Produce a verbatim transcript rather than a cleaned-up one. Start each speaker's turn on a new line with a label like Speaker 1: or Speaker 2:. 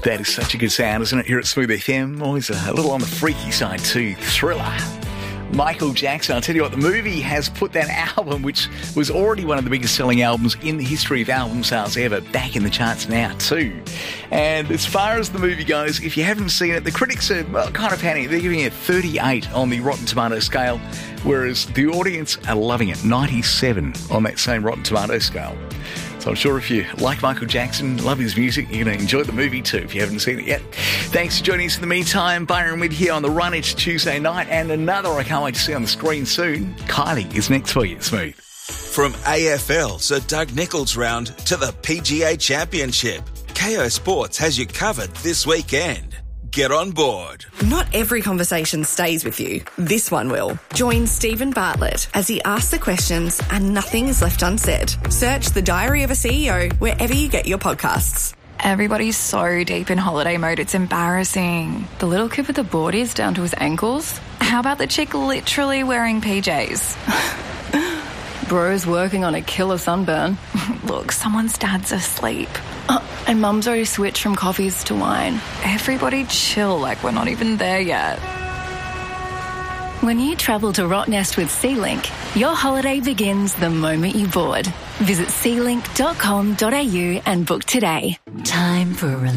Speaker 1: That is such a good sound, isn't it, here at Smooth F M? Always a little on the freaky side too. Thriller. Michael Jackson. I'll tell you what, the movie has put that album, which was already one of the biggest selling albums in the history of album sales ever, back in the charts now too. And as far as the movie goes, if you haven't seen it, the critics are well, kind of panicking. They're giving it thirty-eight on the Rotten Tomato scale, whereas the audience are loving it, ninety-seven on that same Rotten Tomato scale. So I'm sure if you like Michael Jackson, love his music, you're going to enjoy the movie too if you haven't seen it yet. Thanks for joining us in the meantime. Byron Widd here on The Run. It's Tuesday night, and another I can't wait to see on the screen soon. Kylie is next for you. Smooth.
Speaker 2: From A F L Sir Doug Nicholls round to the P G A Championship, Kayo Sports has you covered this weekend. Get on board.
Speaker 3: Not every conversation stays with you. This one will. Join Stephen Bartlett as he asks the questions and nothing is left unsaid. Search The Diary of a C E O wherever you get your podcasts.
Speaker 4: Everybody's so deep in holiday mode, it's embarrassing. The little kid with the boardies down to his ankles? How about the chick literally wearing P Js? Bro's working on a killer sunburn. Look, someone's dad's asleep. Oh, and mum's already switched from coffees to wine. Everybody chill, like we're not even there yet.
Speaker 5: When you travel to Rottnest with SeaLink, your holiday begins the moment you board. Visit sea link dot com dot a u and book today. Time for a